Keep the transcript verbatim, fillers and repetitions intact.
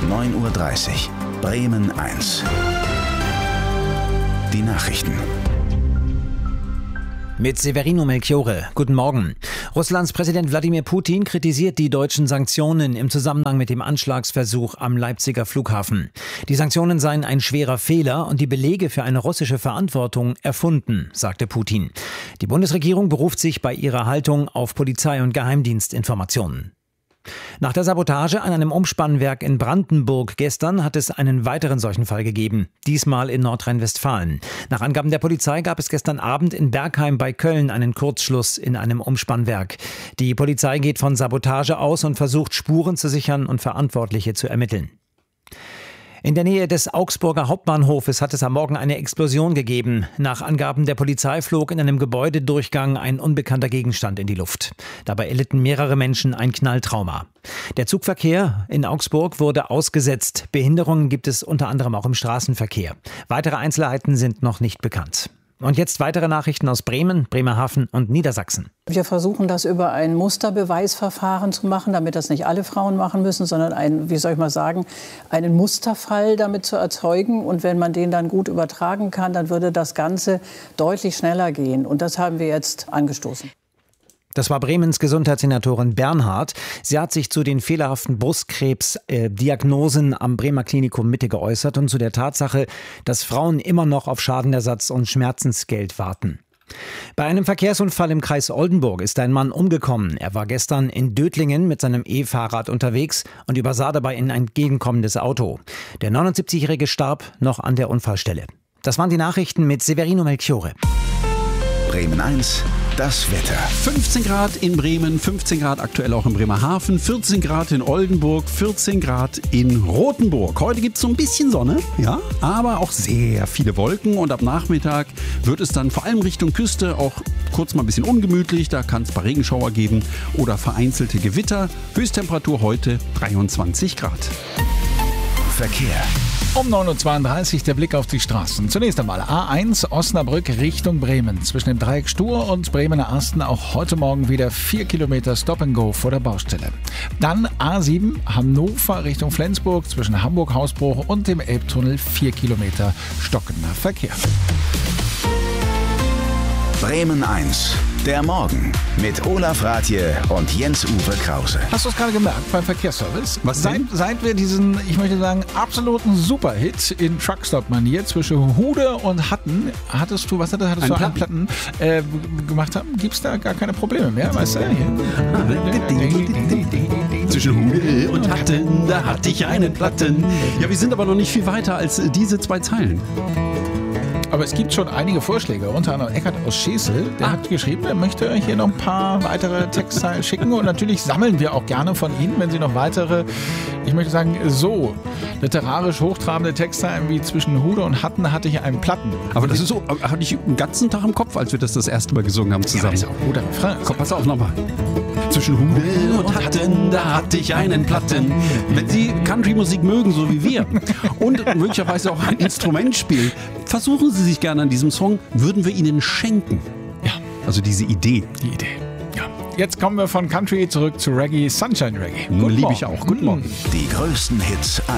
neun Uhr dreißig. Bremen eins. Die Nachrichten. Mit Severino Melchiorre. Guten Morgen. Russlands Präsident Wladimir Putin kritisiert die deutschen Sanktionen im Zusammenhang mit dem Anschlagsversuch am Leipziger Flughafen. Die Sanktionen seien ein schwerer Fehler und die Belege für eine russische Verantwortung erfunden, sagte Putin. Die Bundesregierung beruft sich bei ihrer Haltung auf Polizei- und Geheimdienstinformationen. Nach der Sabotage an einem Umspannwerk in Brandenburg gestern hat es einen weiteren solchen Fall gegeben, diesmal in Nordrhein-Westfalen. Nach Angaben der Polizei gab es gestern Abend in Bergheim bei Köln einen Kurzschluss in einem Umspannwerk. Die Polizei geht von Sabotage aus und versucht, Spuren zu sichern und Verantwortliche zu ermitteln. In der Nähe des Augsburger Hauptbahnhofes hat es am Morgen eine Explosion gegeben. Nach Angaben der Polizei flog in einem Gebäudedurchgang ein unbekannter Gegenstand in die Luft. Dabei erlitten mehrere Menschen ein Knalltrauma. Der Zugverkehr in Augsburg wurde ausgesetzt. Behinderungen gibt es unter anderem auch im Straßenverkehr. Weitere Einzelheiten sind noch nicht bekannt. Und jetzt weitere Nachrichten aus Bremen, Bremerhaven und Niedersachsen. Wir versuchen das über ein Musterbeweisverfahren zu machen, damit das nicht alle Frauen machen müssen, sondern ein, wie soll ich mal sagen, einen Musterfall damit zu erzeugen. Und wenn man den dann gut übertragen kann, dann würde das Ganze deutlich schneller gehen. Und das haben wir jetzt angestoßen. Das war Bremens Gesundheitssenatorin Bernhard. Sie hat sich zu den fehlerhaften Brustkrebsdiagnosen am Bremer Klinikum Mitte geäußert und zu der Tatsache, dass Frauen immer noch auf Schadenersatz und Schmerzensgeld warten. Bei einem Verkehrsunfall im Kreis Oldenburg ist ein Mann umgekommen. Er war gestern in Dötlingen mit seinem E-Fahrrad unterwegs und übersah dabei in ein entgegenkommendes Auto. Der neunundsiebzigjährige starb noch an der Unfallstelle. Das waren die Nachrichten mit Severino Melchiorre. Bremen eins, das Wetter. fünfzehn Grad in Bremen, fünfzehn Grad aktuell auch in Bremerhaven, vierzehn Grad in Oldenburg, vierzehn Grad in Rothenburg. Heute gibt es so ein bisschen Sonne, ja, aber auch sehr viele Wolken und ab Nachmittag wird es dann vor allem Richtung Küste auch kurz mal ein bisschen ungemütlich. Da kann es ein paar Regenschauer geben oder vereinzelte Gewitter. Höchsttemperatur heute dreiundzwanzig Grad. Verkehr. Um neun Uhr zweiunddreißig der Blick auf die Straßen. Zunächst einmal A eins Osnabrück Richtung Bremen. Zwischen dem Dreieck Stur und Bremener Asten auch heute Morgen wieder vier Kilometer Stop and Go vor der Baustelle. Dann A sieben Hannover Richtung Flensburg zwischen Hamburg-Hausbruch und dem Elbtunnel vier Kilometer stockender Verkehr. Bremen eins, der Morgen mit Olaf Rathje und Jens-Uwe Krause. Hast du es gerade gemerkt beim Verkehrsservice? Was seit, denn? seit wir diesen, ich möchte sagen, absoluten Superhit in Truckstop-Manier zwischen Hude und Hatten, hattest du, was hattest, hattest Ein du Platten. an Platten äh, gemacht haben, gibt es da gar keine Probleme mehr, weißt du? Zwischen Hude und Hatten, da hatte ich einen Platten. Ja, wir sind aber noch nicht viel weiter als diese zwei Zeilen. Aber es gibt schon einige Vorschläge, unter anderem Eckart aus Schesel, der Ah. hat geschrieben, er möchte hier noch ein paar weitere Textzeilen schicken und natürlich sammeln wir auch gerne von Ihnen, wenn Sie noch weitere, ich möchte sagen, so literarisch hochtrabende Textzeilen wie zwischen Hude und Hatten hatte ich einen Platten. Aber das ist so, hatte ich den ganzen Tag im Kopf, als wir das das erste Mal gesungen haben Ja, zusammen. ist auch ein guter Refrain. Komm, pass auf nochmal. Zwischen Hude und Hatten, da hatte ich einen Platten. Wenn Sie Country-Musik mögen, so wie wir, und möglicherweise auch ein Instrument spielen, versuchen Sie sich gerne an diesem Song, würden wir Ihnen schenken. Ja, Also diese Idee. die Idee. Ja. Jetzt kommen wir von Country zurück zu Reggae, Sunshine Reggae. Liebe ich auch. Guten Morgen. Die größten Hits